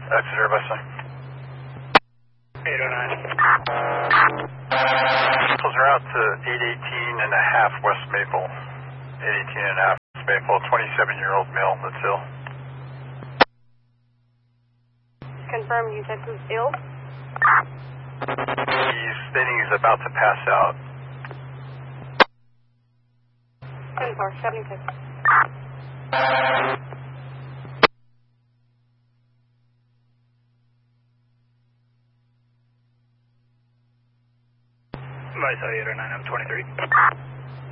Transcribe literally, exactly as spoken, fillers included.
Exeter, Western. eight oh nine. Vehicles are out to eight eighteen and a half West Maple. eight eighteen and a half West Maple, twenty-seven-year-old male that's ill. Confirm you said who's ill? He's stating he's about to pass out. ten four, seventy-six. Vice eight oh nine, I'm twenty-three.